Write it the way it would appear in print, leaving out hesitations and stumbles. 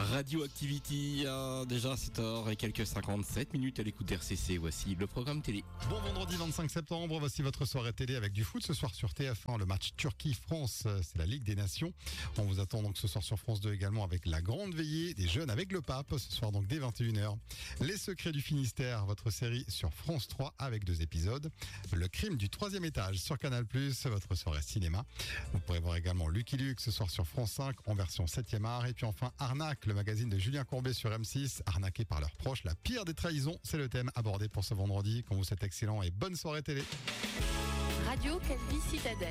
Radio Activity, déjà 7h et quelques 57 minutes à l'écoute d'RCC. Voici le programme télé. Bon vendredi 25 septembre, voici votre soirée télé avec du foot. Ce soir sur TF1, le match Turquie-France, c'est la Ligue des Nations. On vous attend donc ce soir sur France 2 également avec la grande veillée des jeunes avec le pape. Ce soir donc dès 21h. Les secrets du Finistère, votre série sur France 3 avec 2 épisodes. Le crime du 3e étage sur Canal+, votre soirée cinéma. Vous pourrez voir également Lucky Luke ce soir sur France 5 en version 7e art. Et puis enfin Arnaque, le magazine de Julien Courbet sur M6. Arnaqué par leurs proches, la pire des trahisons, c'est le thème abordé pour ce vendredi. Qu'on vous souhaite excellent et bonne soirée télé. Radio Calvi Citadelle.